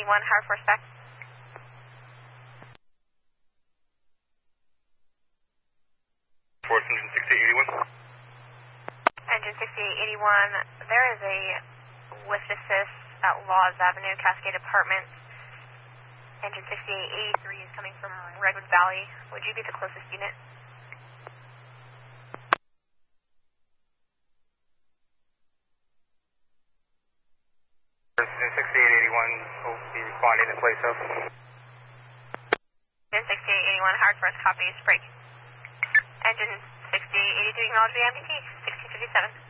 Howard Force back. Force engine 6881. Engine 6881, there is a lift assist at Laws Avenue, Cascade Apartments. Engine 6883 is coming from Redwood Valley. Would you be the closest unit? Engine 6881 will be responding in place of. Engine 6881, Howard Force, copy, break. Engine 6882, acknowledge the MDT, 1657.